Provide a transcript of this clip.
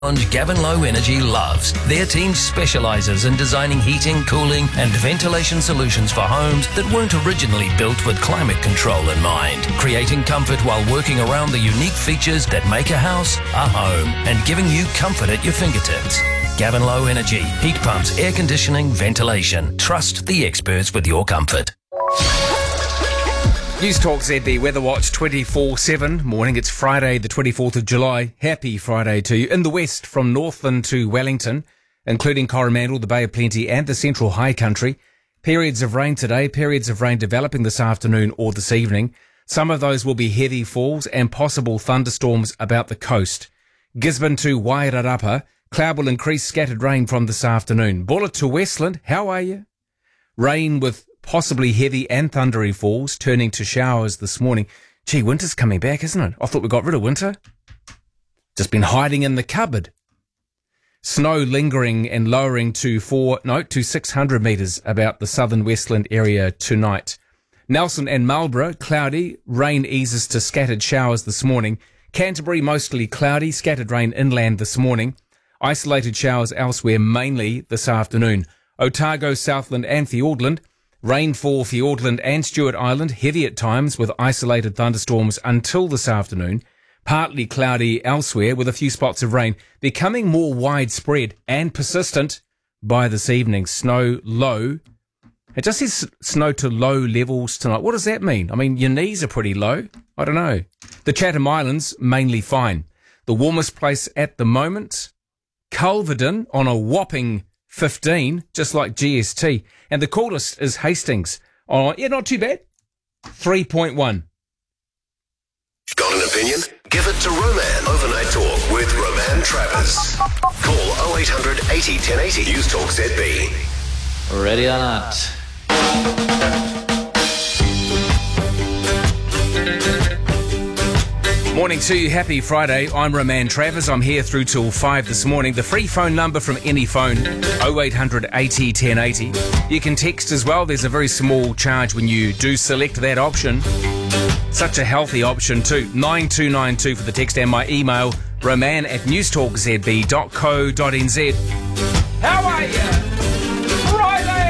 Gavin Low Energy loves. Their team specialises in designing heating, cooling and ventilation solutions for homes that weren't originally built with climate control in mind, creating comfort while working around the unique features that make a house a home and giving you comfort at your fingertips. Gavin Low Energy, heat pumps, air conditioning, ventilation. Trust the experts with your comfort. News Talk ZB Weather Watch 24/7. Morning, it's Friday the 24th of July. Happy Friday to you. In the west, from Northland to Wellington, including Coromandel, the Bay of Plenty and the Central High Country. Periods of rain today, periods of rain developing this afternoon or this evening. Some of those will be heavy falls and possible thunderstorms about the coast. Gisborne to Wairarapa, cloud will increase, scattered rain from this afternoon. Bulla to Westland, how are you? Rain with possibly heavy and thundery falls, turning to showers this morning. Gee, winter's coming back, isn't it? I thought we got rid of winter. Just been hiding in the cupboard. Snow lingering and lowering to 600 metres about the southern Westland area tonight. Nelson and Marlborough, cloudy. Rain eases to scattered showers this morning. Canterbury, mostly cloudy. Scattered rain inland this morning. Isolated showers elsewhere, mainly this afternoon. Otago, Southland and Fiordland. Rainfall Fiordland and Stewart Island, heavy at times with isolated thunderstorms until this afternoon. Partly cloudy elsewhere with a few spots of rain, becoming more widespread and persistent by this evening. Snow low. It just says snow to low levels tonight. What does that mean? I mean, your knees are pretty low. I don't know. The Chatham Islands, mainly fine. The warmest place at the moment, Culverden on a whopping 15, just like GST. And the coolest is Hastings. Oh, yeah, not too bad. 3.1. Got an opinion? Give it to Roman. Overnight Talk with Roman Travers. Call 0800 80 1080. News Talk ZB. Ready or not? Morning to you. Happy Friday. I'm Roman Travers. I'm here through till 5 this morning. The free phone number from any phone, 0800 80 1080. You can text as well. There's a very small charge when you do select that option. Such a healthy option too. 9292 for the text, and my email, roman@newstalkzb.co.nz. How are you?